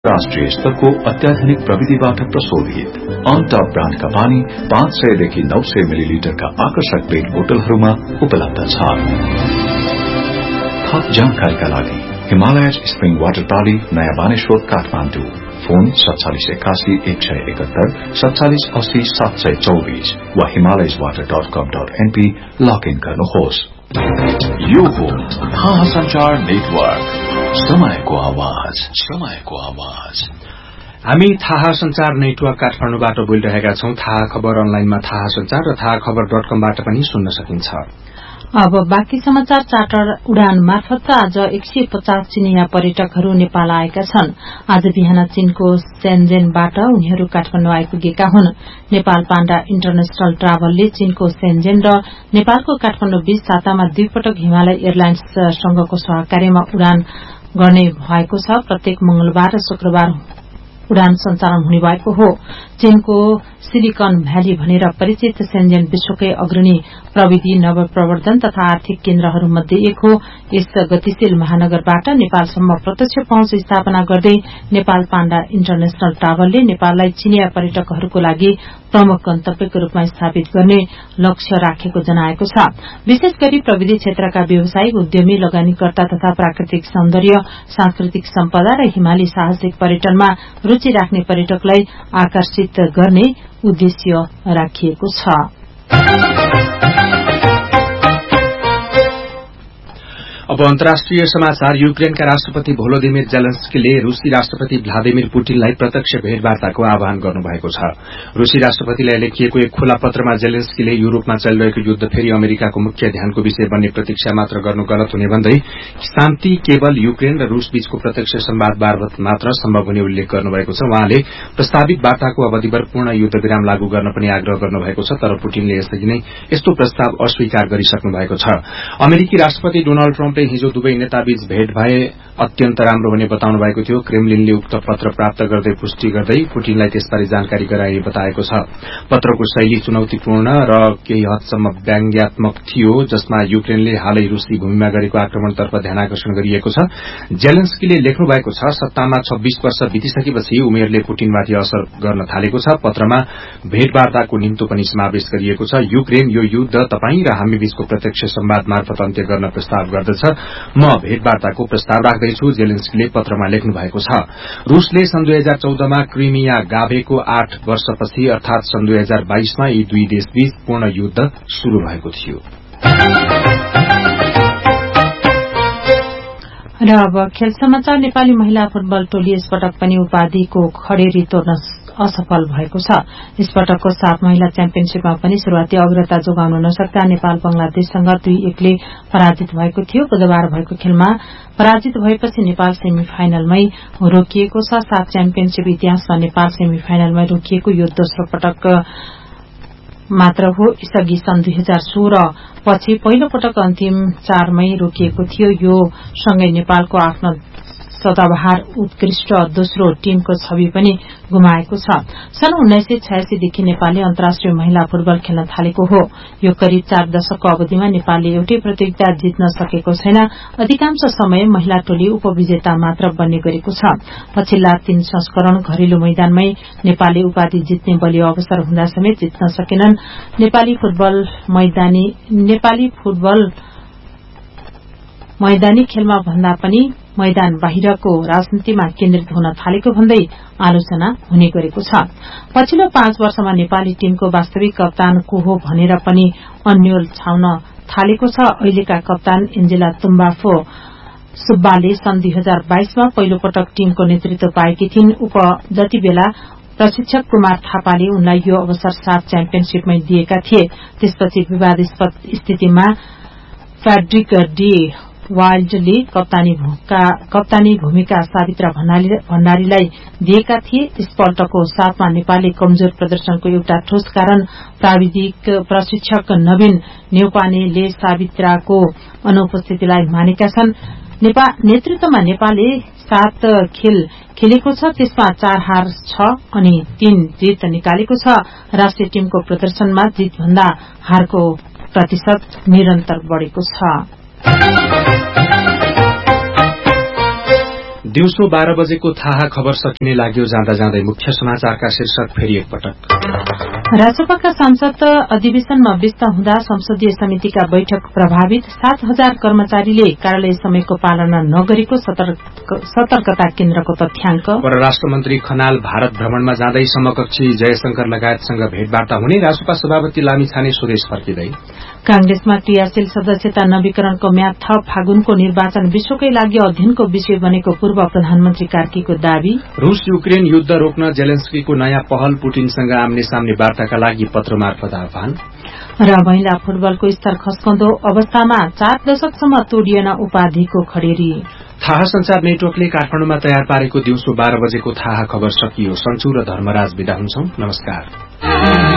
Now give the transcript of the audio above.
अन्तर्राष्ट्रिय स्तरको अत्याधुनिक प्रविधिबाट प्रशोधित अनटप ब्रान्डका पानी 500 देखि 900 मिलिलिटरका आकर्षक पेट बोतलहरूमा उपलब्ध छ। थप जानकारीका लागि हिमालयज स्प्रिङ वाटर प्रणाली, नयाँ बानेश्वर, काठमाडौँ। फोन 4781 171 4780 724 वा himalayaswater.com.np लगइन गर्नुहोस्। यो हो थाहा संचार नेटवर्क, समयको आवाज, समयको आवाज। हामी थाहा संचार नेटवर्क काठमाडौँबाट बोलिरहेका छौं। थाहा खबर अनलाइनमा थाहा संचार र थाहा खबर.com-बाट पनि सुन्न सकिन्छ। अब बाँकी समाचार। चार्टर उडान मार्फत आज 150 चीनिया पर्यटकहरू नेपाल आएका छन्। आज बिहान चीनको शेन्जेनबाट उनीहरू काठमाडौँ आइपुगेका हुन्। नेपाल पाण्डा इन्टरनेशनल ट्राभलले चीनको शेन्जेन र नेपालको काठमाडौँ बीच सातामा 2 पटक हिमालय एयरलाइन्ससँगको सहकार्यमा उडान गर्ने भएको छ। प्रत्येक मंगलबार र शुक्रबार उडान सञ्चालन हुने भएको हो। चीनको सिलिकन भ्याली भनेर परिचित शेन्जेन विश्वकै अग्रणी प्रविधि, नवप्रवर्धन तथा आर्थिक केन्द्रहरूमध्ये एक हो। यस गतिशील महानगरबाट नेपालसम्म प्रत्यक्ष पहुँच स्थापना गर्दै नेपाल पाण्डा इन्टरनेशनल ट्राभलले नेपाललाई चीनिया पर्यटकहरूको लागि प्रमुख गन्तव्यको रूपमा स्थापित गर्ने लक्ष्य राखेको जनाएको छ। विशेष गरी प्रविधि क्षेत्रका व्यवसायिक, उद्यमी, लगानीकर्ता तथा प्राकृतिक सौन्दर्य, सांस्कृतिक सम्पदा र हिमाली साहसिक पर्यटनमा रूचि राख्ने पर्यटकलाई आकर्षित गर्ने उद्देश्य राखिएको छ। अब अन्तर्राष्ट्रिय समाचार। युक्रेनका राष्ट्रपति भोलोदिमिर जेलेन्स्कीले रूसी राष्ट्रपति भ्लादिमिर पुटिनलाई प्रत्यक्ष भेटवार्ताको आह्वान गर्नुभएको छ। रूसी राष्ट्रपतिलाई लेखिएको एक खुला पत्रमा जेलेन्स्कीले युरोपमा चलिरहेको युद्ध फेरि अमेरिकाको मुख्य ध्यानको विषय बन्ने प्रतीक्षा मात्र गर्नु गलत हुने भन्दै शान्ति केवल युक्रेन र रूस बीचको प्रत्यक्ष संवाद मार्फत मात्र सम्भव हुने उल्लेख गर्नुभएको छ। उहाँले प्रस्तावित वार्ताको अवधिभर पूर्ण युद्धविराम लागू गर्न पनि आग्रह गर्नुभएको छ, तर पुटिनले यसअघि नै यस्तो प्रस्ताव अस्वीकार गरिसक्नु भएको छ। अमेरिकी राष्ट्रपति डोनाल्ड ट्रम्पले हिजो दुवै नेताबीच भेट भए अत्यन्त राम्रो हुने बताउनु भएको थियो। क्रेमलिनले उक्त पत्र प्राप्त गर्दै पुष्टि गर्दै पुटिनलाई त्यसबारे जानकारी गराए बताएको छ। पत्रको शैली चुनौतीपूर्ण र केही हदसम्म व्यङ्ग्यात्मक थियो, जसमा युक्रेनले हालै रूसी भूमिमा गरेको आक्रमणतर्फ ध्यानकर्षण गरिएको छ। जेलेन्स्कीले लेख्नु भएको छ, सत्तामा 26 वर्ष बितिसकेपछि उमेरले पुटिनमाथि असर गर्न थालेको छ। पत्रमा भेटवार्ताको निम्तो पनि समावेश गरिएको छ। युक्रेन यो युद्ध तपाईं र हामी बीचको प्रत्यक्ष संवाद मार्फत अन्त्य गर्न प्रस्ताव गर्दछ। म भेटवार्ताको प्रस्ताव राख्दैछु, जेलेन्स्कीले पत्रमा लेख्नु भएको छ। रूसले सन् 2014मा क्रिमिया गाभेको 8 वर्षपछि अर्थात सन् 2022मा यी दुई देशबीच पूर्ण युद्ध शुरू भएको थियो। र अब खेल समाचार। नेपाली महिला फुटबल टोली यसपटक पनि उपाधिको खडेरी तोड्न असफल भएको छ। यसपटकको साफ महिला च्याम्पियनशीपमा पनि शुरूआती अग्रता जोगाउन नसक्दा नेपाल बंगलादेशसँग 2-1 ले पराजित भएको थियो। बुधबार भएको खेलमा पराजित भएपछि नेपाल सेमिफाइनलमै रोकिएको छ। साफ च्याम्पियनशीप इतिहासमा नेपाल सेमिफाइनलमै रोकिएको यो दोस्रो पटक मात्र हो। यसअघि सन् 2016 पछि पहिलो पटक अन्तिम 4मै रोकिएको थियो। यो सँगै नेपालको आफ्नो सदाबहार उत्कृष्ट दोस्रो टीमको छवि पनि गुमाएको छ। सन् 1986 देखि नेपालले अन्तर्राष्ट्रिय महिला फुटबल खेल्न थालेको हो। यो करिब 4 दशकको अवधिमा नेपालले एउटै प्रतियोगिता जित्न सकेको छैन। अधिकांश समय महिला टोली उपविजेता मात्र बन्ने गरेको छ। पछिल्ला 3 संस्करण घरेलु मैदानमै नेपालले उपाधि जित्ने बलियो अवसर हुँदा समेत जित्न सकेनन्। नेपाली फुटबल मैदानी खेलमा भन्दा पनि मैदान बाहिरको राजनीतिमा केन्द्रित हुन थालेको भन्दै आलोचना हुने गरेको छ। पछिल्लो 5 वर्षमा नेपाली टीमको वास्तविक कप्तान को हो भनेर पनि अन्यल छाउन थालेको छ। अहिलेका कप्तान एन्जेला तुम्बाफो सुब्बाले सन् 2022मा पहिलो पटक टीमको नेतृत्व पाएकी थिइन्। जति बेला प्रशिक्षक कुमार थापाले उनलाई यो अवसर साफ च्याम्पियनशीपमै दिएका थिए। त्यसपछि विवादास्पद स्थितिमा फ्याड्रिक डी वाइल्डले कप्तानी भूमिका सावित्रा भण्डारीलाई दिएका थिए। यसपल्टको साथमा नेपालले कमजोर प्रदर्शनको एउटा ठोस कारण प्राविधिक प्रशिक्षक नवीन न्यौपानेले सावित्राको अनुपस्थितिलाई मानेका छन्। नेतृत्वमा नेपालले 7 खेल खेलेको छ, त्यसमा 4 हार छ अनि 3 जित निकालेको छ। राष्ट्रिय टीमको प्रदर्शनमा जितभन्दा हारको प्रतिशत निरन्तर बढ़ेको छ। दिउँसो 12 बजेको थाहा खबर सकिने लाग्यो जाँदा जाँदै मुख्य समाचारका शीर्षक फेरि एकपटक। राजसभाका संसद अधिवेशनमा व्यस्त हुँदा संसदीय समितिका बैठक प्रभावित। 7,000 कर्मचारीले कार्यालय समयको पालना नगरेको सतर्कता केन्द्रको तथ्याङ्क। परराष्ट्र मन्त्री खनाल भारत भ्रमणमा जाँदै समकक्षी जयशंकर लगायतसँग भेटवार्ता हुने। रासपा सभापति लामिछाने स्वदेश फर्किँदै। कांग्रेसमा क्रियाशील सदस्यता नवीकरणको म्याद थप। फागुनको निर्वाचन विश्वकै लागि अध्ययनको विषय बनेको पूर्व प्रधानमन्त्री कार्कीको दावी। रूस युक्रेन युद्ध रोक्न जेलेन्स्कीको नयाँ पहल। पुटिनसँग आम्ने सामने वार्ताका लागि पत्र मार्फत आह्वान। र महिला फुटबलको स्तर खस्कँदो अवस्थामा 4 दशकसम्म तोडिएन उपाधिको खडेरी। थाहा संचार नेटवर्कले काठमाडौँमा तयार पारेको दिउँसो 12 बजेको थाहा खबर सकियो। सन्चु र धर्मराज बिदा हुन्छौं। नमस्कार।